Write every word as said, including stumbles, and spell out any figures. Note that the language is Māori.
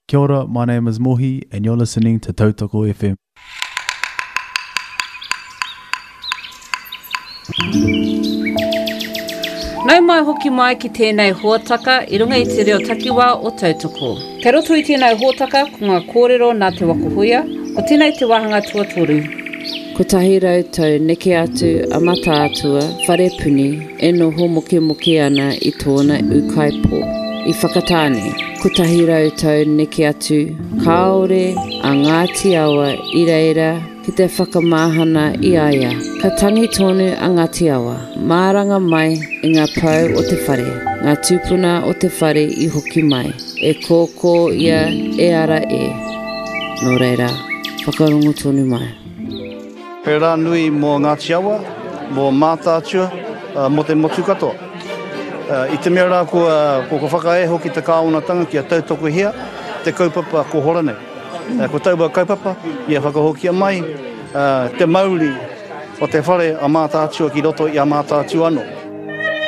Kia ora, my name is Mohi, and you're listening to Tautoko F M. Nau mai hoki mai ki tēnei huataka i runga i te reo takiwā o Tautoko. Kei roto i tēnei huataka ko ngā kōrero nā te wakuhuia, ko tēnei te wahanga tuatoru. Ko tahi rautou neke atu a mata atua, whare puni, e noho moke moke ana i tōna ukaipo. I whakatāne, ko tahi rautou neke atu, kāore a Ngāti Awa i reira ki te whakamāhana i aia. Ka tangi tonu a Ngāti Awa, māranga mai i ngā pau o te whare, ngā tūpuna o te whare i hoki mai, e kōkō ia e ara e. Nō reira, whakarongo tonu mai. Pērā nui mō Ngāti Awa, mō mātātua, uh, mō te motu katoa. Uh, I te mea rā ko, uh, ko ko whakaeho ki te kāonatanga ki a Tautoko hea, te kaupapa ko Horanei. Uh, ko taua kaupapa, ia whakahokia mai, uh, te mauri o te whare a mātātua ki roto i a mātātua anō.